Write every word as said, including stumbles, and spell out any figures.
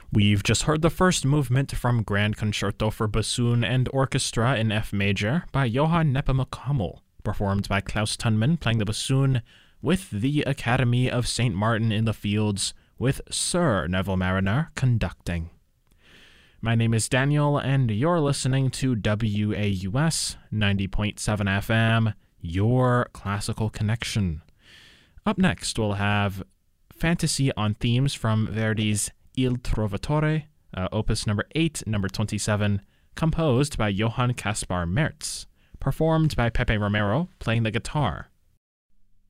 We've just heard the first movement from Grand Concerto for Bassoon and Orchestra in F major by Johann Nepomuk Hummel, performed by Klaus Tunman playing the bassoon, with the Academy of Saint Martin in the Fields, with Sir Neville Mariner conducting. My name is Daniel, and you're listening to W A U S ninety point seven F M, your classical connection. Up next, we'll have Fantasy on Themes from Verdi's Il Trovatore, uh, opus number eight, number twenty-seven, composed by Johann Caspar Merz, performed by Pepe Romero playing the guitar.